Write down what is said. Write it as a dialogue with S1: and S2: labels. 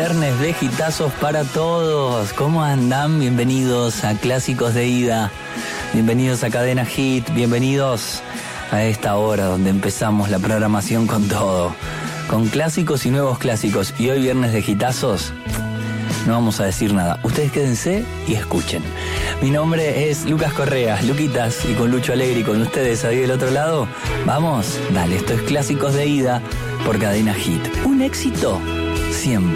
S1: viernes de hitazos para todos. ¿Cómo andan? Bienvenidos a Clásicos de Ida. Bienvenidos a Cadena Hit. Bienvenidos a esta hora donde empezamos la programación con todo. Con clásicos y nuevos clásicos. Y hoy viernes de hitazos, no vamos a decir nada. Ustedes quédense y escuchen. Mi nombre es Lucas Correa, Luquitas, y con Lucho Alegre y con ustedes ahí del otro lado. Vamos, dale, esto es Clásicos de Ida por Cadena Hit. Un éxito siempre.